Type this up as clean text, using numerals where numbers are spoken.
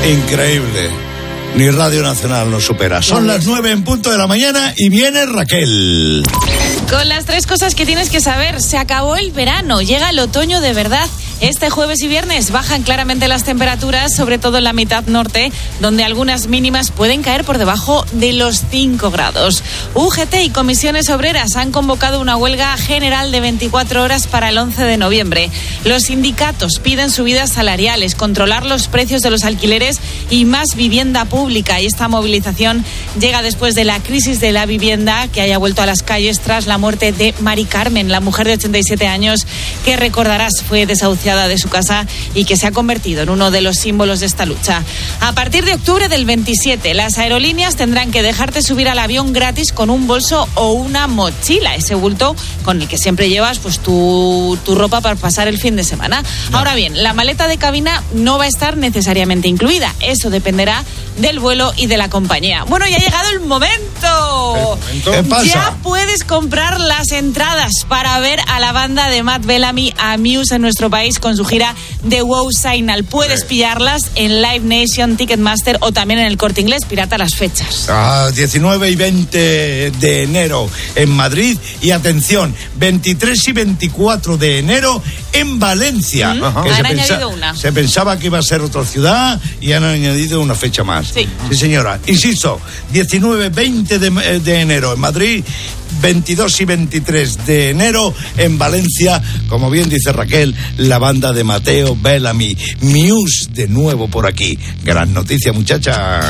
Increíble. Ni Radio Nacional nos supera. Son las 9 en punto de la mañana y viene Raquel. Con las 3 cosas que tienes que saber. Se acabó el verano, llega el otoño de verdad. Este jueves y viernes bajan claramente las temperaturas, sobre todo en la mitad norte, donde algunas mínimas pueden caer por debajo de los 5 grados. UGT y comisiones obreras han convocado una huelga general de 24 horas para el 11 de noviembre. Los sindicatos piden subidas salariales, controlar los precios de los alquileres y más vivienda pública. Y esta movilización llega después de la crisis de la vivienda que haya vuelto a las calles tras la muerte de Mari Carmen, la mujer de 87 años que, recordarás, fue desahuciada de su casa y que se ha convertido en uno de los símbolos de esta lucha. A partir de octubre del 27, las aerolíneas tendrán que dejarte subir al avión gratis con un bolso o una mochila, ese bulto con el que siempre llevas pues tu ropa para pasar el fin de semana. No. Ahora bien, la maleta de cabina no va a estar necesariamente incluida. Eso dependerá del vuelo y de la compañía. Bueno, ya ha llegado el momento. ¿Qué pasa? Ya puedes comprar las entradas para ver a la banda de Matt Bellamy, a Muse, en nuestro país con su gira de Wow Signal. Puedes pillarlas en Live Nation, Ticketmaster o también en el Corte Inglés. Pirata las fechas. 19 y 20 de enero en Madrid y atención, 23 y 24 de enero en Valencia. Han añadido una. Se pensaba que iba a ser otra ciudad y han añadido una fecha más. Sí, señora. Insisto, 19, 20 de enero en Madrid, 22 y 23 de enero en Valencia, como bien dice Raquel, la banda de Mateo Bellamy. Muse de nuevo por aquí. Gran noticia, muchacha.